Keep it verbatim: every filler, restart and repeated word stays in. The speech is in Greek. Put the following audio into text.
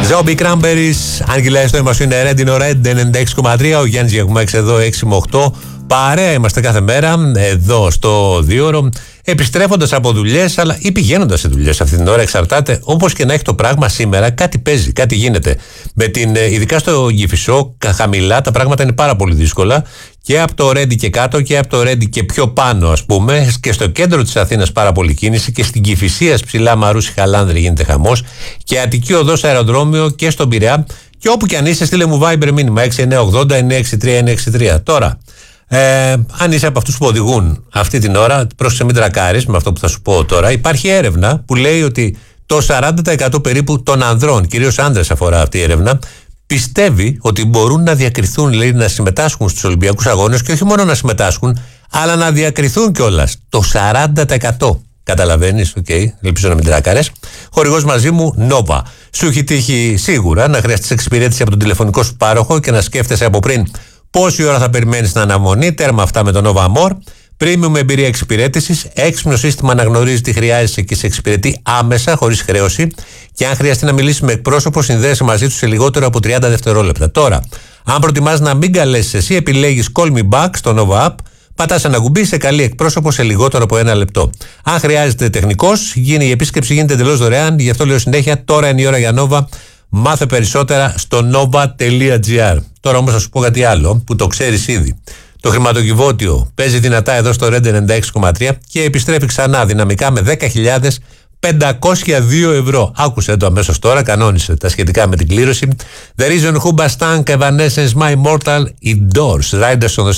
Zombie Cranberries, Άγγελα, στο είμαστε είναι Red in Red ενενήντα έξι κόμμα τρία. Ο Γιάννης Γιακουμάκης εδώ έξι με οκτώ. Παρέα είμαστε κάθε μέρα εδώ στο δίωρο, επιστρέφοντας από δουλειές, αλλά ή πηγαίνοντας σε δουλειές αυτή την ώρα, εξαρτάται. Όπως και να έχει το πράγμα σήμερα, κάτι παίζει, κάτι γίνεται. Με την, ειδικά στο Κηφισό, χαμηλά τα πράγματα είναι πάρα πολύ δύσκολα. Και από το Ρέντι και κάτω και από το Ρέντι και πιο πάνω, ας πούμε, και στο κέντρο της Αθήνας πάρα πολύ κίνηση και στην Κηφισίας ψηλά Μαρούσι Χαλάνδρη γίνεται χαμός. Και Αττική Οδός αεροδρόμιο και στον Πειραιά. Και όπου κι αν είσαι, στείλε μου Viber μήνυμα έξι εννιά ογδόντα εννιά έξι τρία εννιά έξι τρία. Τώρα. Ε, αν είσαι από αυτούς που οδηγούν αυτή την ώρα, πρόσεξε μην τρακάρεις με αυτό που θα σου πω τώρα. Υπάρχει έρευνα που λέει ότι το σαράντα τοις εκατό περίπου των ανδρών, κυρίως άντρες αφορά αυτή η έρευνα, πιστεύει ότι μπορούν να διακριθούν, λέει, να συμμετάσχουν στους Ολυμπιακούς Αγώνες και όχι μόνο να συμμετάσχουν, αλλά να διακριθούν κιόλας. Το σαράντα τοις εκατό. Καταλαβαίνεις, οκ, okay, ελπίζω να μην τράκαρες. Χορηγός μαζί μου, Nova. Σου έχει τύχει σίγουρα να χρειαστείς εξυπηρέτηση από τον τηλεφωνικό σου πάροχο και να σκέφτεσαι από πριν πόση ώρα θα περιμένεις την αναμονή. Τέρμα αυτά με το Nova More. Premium εμπειρία εξυπηρέτησης. Έξυπνο σύστημα αναγνωρίζει τι χρειάζεσαι και σε εξυπηρετεί άμεσα, χωρίς χρέωση. Και αν χρειαστεί να μιλήσεις με εκπρόσωπο, συνδέεσαι μαζί του σε λιγότερο από τριάντα δευτερόλεπτα. Τώρα, αν προτιμάς να μην καλέσεις εσύ, επιλέγεις Call Me Back στο Nova App. Πατάς ένα κουμπί, σε καλεί εκπρόσωπο σε λιγότερο από ένα λεπτό. Αν χρειάζεται τεχνικός, γίνει, η επίσκεψη γίνεται εντελώς δωρεάν. Γι' αυτό λέω συνέχεια: τώρα είναι η ώρα για Nova. Μάθε περισσότερα στο nova τελεία gr. Τώρα όμως θα σου πω κάτι άλλο που το ξέρεις ήδη. Το χρηματοκιβώτιο παίζει δυνατά εδώ στο Red ενενήντα έξι κόμμα τρία και επιστρέφει ξανά δυναμικά με δέκα χιλιάδες πεντακόσια δύο ευρώ. Άκουσε το αμέσως τώρα, κανόνισε τα σχετικά με την κλήρωση. The reason who Bastank Evanescence My Mortal Indoors Riders on the